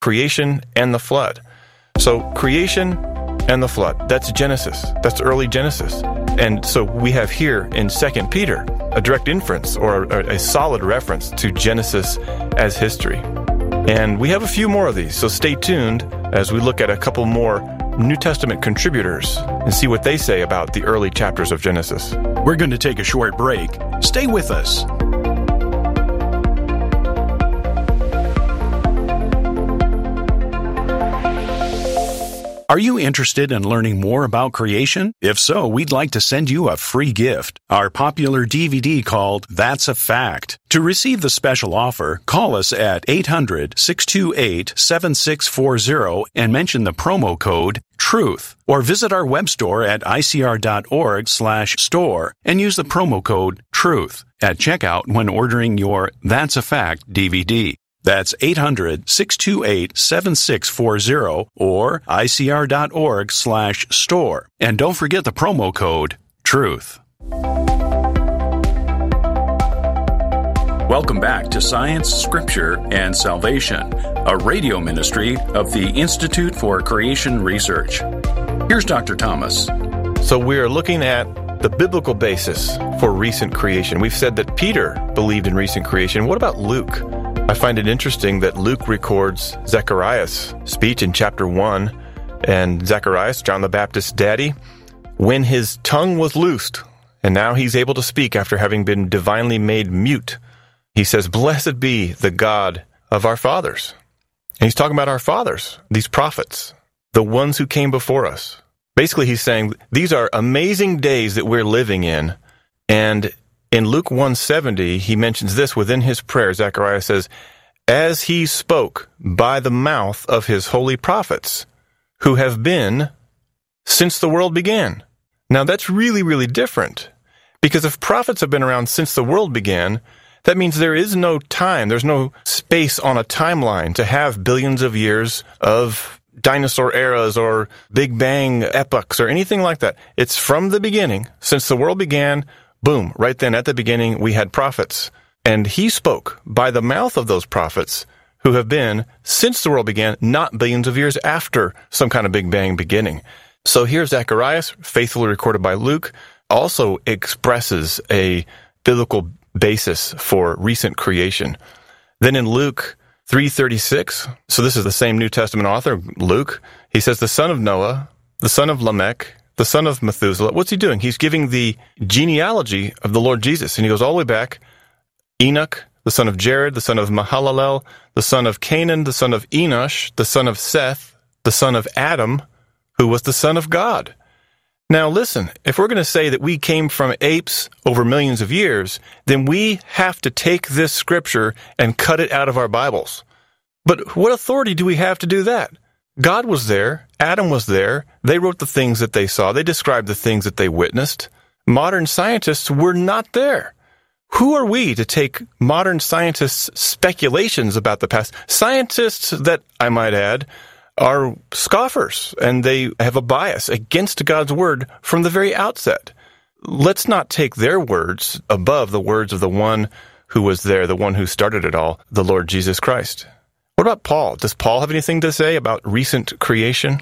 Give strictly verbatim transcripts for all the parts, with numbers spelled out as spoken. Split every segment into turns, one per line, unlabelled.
creation and the flood. So creation and the flood, that's Genesis. That's early Genesis. And so we have here in Second Peter a direct inference or a, a solid reference to Genesis as history. And we have a few more of these, so stay tuned as we look at a couple more New Testament contributors and see what they say about the early chapters of Genesis.
We're going to take a short break. Stay with us. Are you interested in learning more about creation? If so, we'd like to send you a free gift, our popular D V D called That's a Fact. To receive the special offer, call us at eight hundred, six two eight, seven six four zero and mention the promo code TRUTH, or visit our web store at icr.org slash store and use the promo code TRUTH at checkout when ordering your That's a Fact D V D. That's eight hundred, six two eight, seven six four zero or icr.org slash store. And don't forget the promo code TRUTH. Welcome back to Science, Scripture, and Salvation, a radio ministry of the Institute for Creation Research. Here's Doctor Thomas.
So we are looking at the biblical basis for recent creation. We've said that Peter believed in recent creation. What about Luke? I find it interesting that Luke records Zechariah's speech in chapter one, and Zacharias, John the Baptist's daddy, when his tongue was loosed, and now he's able to speak after having been divinely made mute. He says, "Blessed be the God of our fathers." And he's talking about our fathers, these prophets, the ones who came before us. Basically, he's saying these are amazing days that we're living in, and in Luke one seventy, he mentions this within his prayer. Zechariah says, "As he spoke by the mouth of his holy prophets, who have been since the world began." Now that's really, really different, because if prophets have been around since the world began, that means there is no time, there's no space on a timeline to have billions of years of dinosaur eras or Big Bang epochs or anything like that. It's from the beginning, since the world began. Boom, right then at the beginning, we had prophets. And he spoke by the mouth of those prophets who have been since the world began, not billions of years after some kind of Big Bang beginning. So here Zacharias, faithfully recorded by Luke, also expresses a biblical basis for recent creation. Then in Luke three thirty-six, so this is the same New Testament author, Luke, he says, the son of Noah, the son of Lamech, the son of Methuselah. What's he doing? He's giving the genealogy of the Lord Jesus. And he goes all the way back. Enoch, the son of Jared, the son of Mahalalel, the son of Canaan, the son of Enosh, the son of Seth, the son of Adam, who was the son of God. Now listen, if we're going to say that we came from apes over millions of years, then we have to take this scripture and cut it out of our Bibles. But what authority do we have to do that? God was there. Adam was there. They wrote the things that they saw. They described the things that they witnessed. Modern scientists were not there. Who are we to take modern scientists' speculations about the past? Scientists that, I might add, are scoffers, and they have a bias against God's word from the very outset. Let's not take their words above the words of the one who was there, the one who started it all, the Lord Jesus Christ. What about Paul? Does Paul have anything to say about recent creation?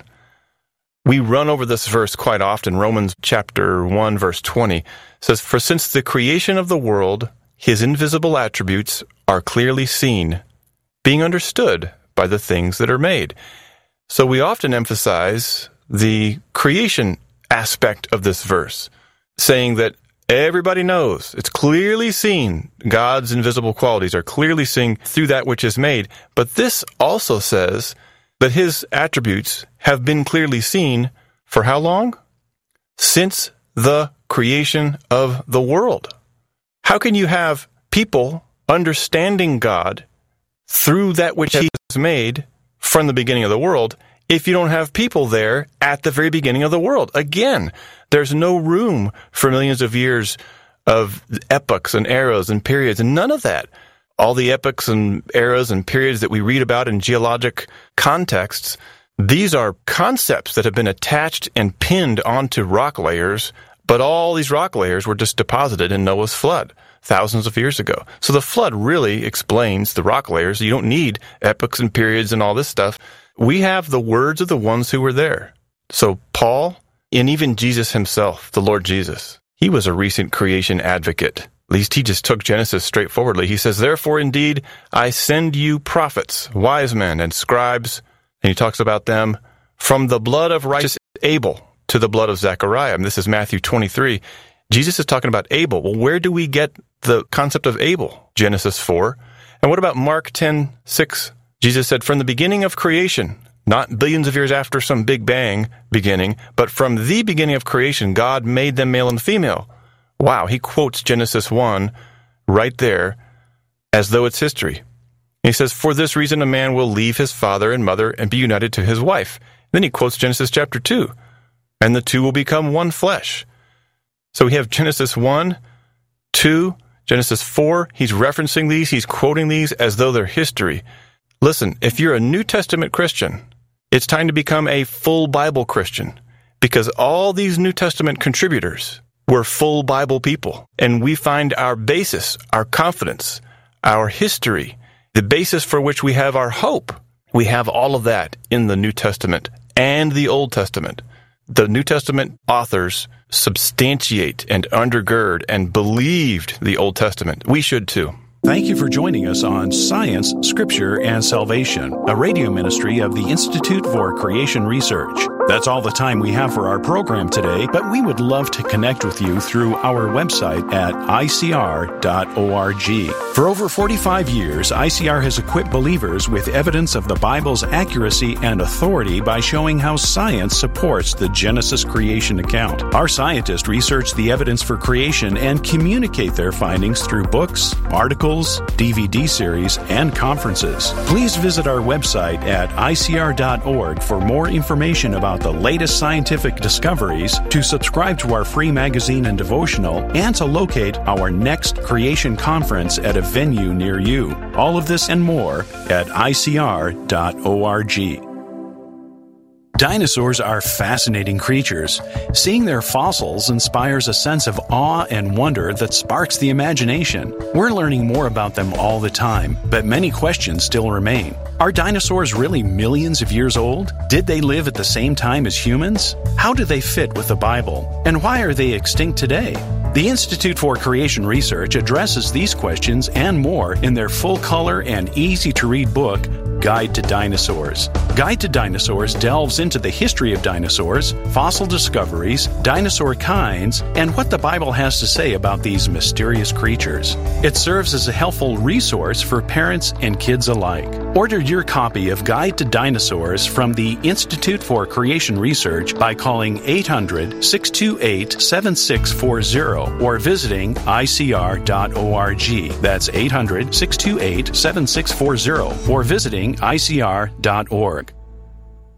We run over this verse quite often. Romans chapter one, verse twenty says, "For since the creation of the world, his invisible attributes are clearly seen, being understood by the things that are made." So we often emphasize the creation aspect of this verse, saying that everybody knows, it's clearly seen, God's invisible qualities are clearly seen through that which is made. But this also says that his attributes have been clearly seen for how long? Since the creation of the world. How can you have people understanding God through that which he has made from the beginning of the world if you don't have people there at the very beginning of the world? Again, there's no room for millions of years of epochs and eras and periods, and none of that. All the epochs and eras and periods that we read about in geologic contexts, these are concepts that have been attached and pinned onto rock layers, but all these rock layers were just deposited in Noah's flood. thousands of years ago. So the flood really explains the rock layers. You don't need epochs and periods and all this stuff. We have the words of the ones who were there. So Paul, and even Jesus himself, the Lord Jesus, he was a recent creation advocate. At least he just took Genesis straightforwardly. He says, therefore, indeed, I send you prophets, wise men, and scribes, and he talks about them, from the blood of righteous Abel to the blood of Zechariah. And this is Matthew twenty-three. Jesus is talking about Abel. Well, where do we get the concept of Abel? Genesis four. And what about Mark ten six? Jesus said, from the beginning of creation, not billions of years after some big bang beginning, but from the beginning of creation, God made them male and female. Wow, he quotes Genesis one right there as though it's history. He says, for this reason a man will leave his father and mother and be united to his wife. Then he quotes Genesis chapter two, and the two will become one flesh. So we have Genesis one, two, Genesis four. He's referencing these. He's quoting these as though they're history. Listen, if you're a New Testament Christian, it's time to become a full Bible Christian, because all these New Testament contributors were full Bible people. And we find our basis, our confidence, our history, the basis for which we have our hope. We have all of that in the New Testament and the Old Testament. The New Testament authors substantiate and undergird and believed the Old Testament. We should too.
Thank you for joining us on Science, Scripture, and Salvation, a radio ministry of the Institute for Creation Research. That's all the time we have for our program today, but we would love to connect with you through our website at I C R dot org. For over forty-five years, I C R has equipped believers with evidence of the Bible's accuracy and authority by showing how science supports the Genesis creation account. Our scientists research the evidence for creation and communicate their findings through books, articles, D V D series, and conferences. Please visit our website at I C R dot org for more information about the latest scientific discoveries, to subscribe to our free magazine and devotional, and to locate our next creation conference at a venue near you. All of this and more at I C R dot org. Dinosaurs are fascinating creatures. Seeing their fossils inspires a sense of awe and wonder that sparks the imagination. We're learning more about them all the time, but many questions still remain. Are dinosaurs really millions of years old? Did they live at the same time as humans? How do they fit with the Bible? And why are they extinct today? The Institute for Creation Research addresses these questions and more in their full-color and easy-to-read book, Guide to Dinosaurs. Guide to Dinosaurs delves into the history of dinosaurs, fossil discoveries, dinosaur kinds, and what the Bible has to say about these mysterious creatures. It serves as a helpful resource for parents and kids alike. Order your copy of Guide to Dinosaurs from the Institute for Creation Research by calling eight hundred, six two eight, seven six four zero or visiting I C R dot org. That's eight hundred, six two eight, seven six four zero or visiting I C R dot org.